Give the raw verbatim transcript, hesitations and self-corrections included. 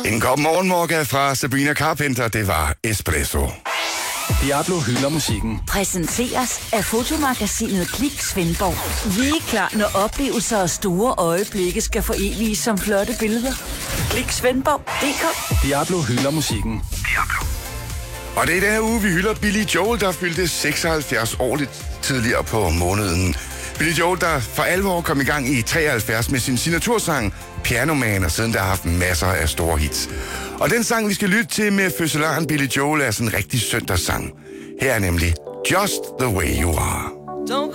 En kop morgenmorgen fra Sabrina Carpenter, det var Espresso. Diablo hylder musikken. Præsenteres af fotomagasinet Klik Svendborg. Vi er klar, når oplevelser og store øjeblikke skal foreviges som flotte billeder. Klik Svendborg punktum d k. Diablo hylder musikken. Diablo. Og det er den her uge, vi hylder Billy Joel, der fyldte seksoghalvfjerds år lidt tidligere på måneden. Billy Joel, der for alvor kom i gang i treoghalvfjerds med sin signatursang Piano Man, og siden der har haft masser af store hits. Og den sang, vi skal lytte til med fødselaren Billy Joel, er sådan en rigtig søndagssang. Her er nemlig Just the Way You Are.